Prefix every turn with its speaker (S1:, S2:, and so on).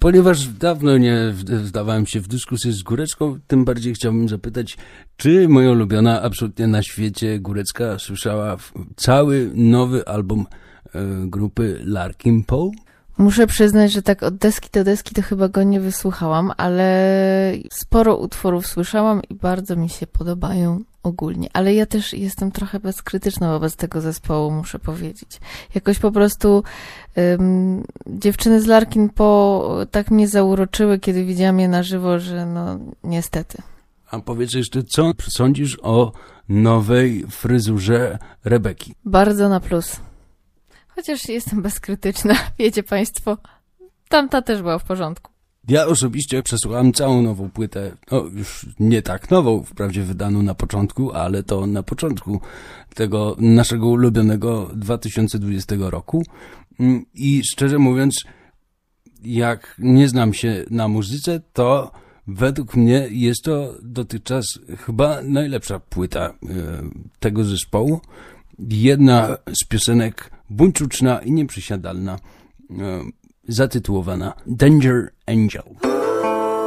S1: Ponieważ dawno nie wdawałem się w dyskusję z Górecką, tym bardziej chciałbym zapytać, czy moja ulubiona absolutnie na świecie Górecka słyszała cały nowy album grupy Larkin Poe?
S2: Muszę przyznać, że tak od deski do deski to chyba go nie wysłuchałam, ale sporo utworów słyszałam i bardzo mi się podobają ogólnie. Ale ja też jestem trochę bezkrytyczna wobec tego zespołu, muszę powiedzieć. Jakoś po prostu dziewczyny z Larkin Poe tak mnie zauroczyły, kiedy widziałam je na żywo, że no niestety.
S1: A powiedz jeszcze, co sądzisz o nowej fryzurze Rebeki?
S2: Bardzo na plus. Chociaż jestem bezkrytyczna, wiecie państwo, tamta też była w porządku.
S1: Ja osobiście przesłuchałem całą nową płytę, no już nie tak nową, wprawdzie wydaną na początku, ale to na początku tego naszego ulubionego 2020 roku. I szczerze mówiąc, jak nie znam się na muzyce, to według mnie jest to dotychczas chyba najlepsza płyta tego zespołu. Jedna z piosenek buńczuczna i nieprzysiadalna, zatytułowana Danger Angel.